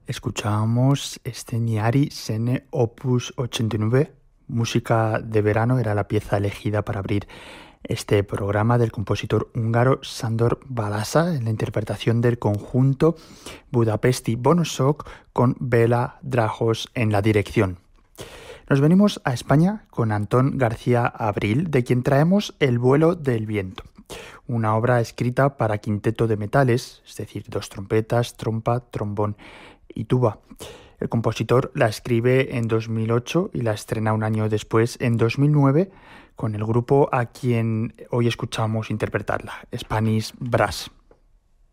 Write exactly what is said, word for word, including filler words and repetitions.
Escuchábamos Sceniari Scene Opus ochenta y nueve, música de verano, era la pieza elegida para abrir este programa del compositor húngaro Sándor Balassa en la interpretación del conjunto Budapesti Bonosok con Béla Dragos en la dirección. Nos venimos a España con Antón García Abril, de quien traemos El vuelo del viento, una obra escrita para quinteto de metales, es decir, dos trompetas, trompa, trombón y tuba. El compositor la escribe en dos mil ocho y la estrena un año después, en dos mil nueve, con el grupo a quien hoy escuchamos interpretarla, Spanish Brass.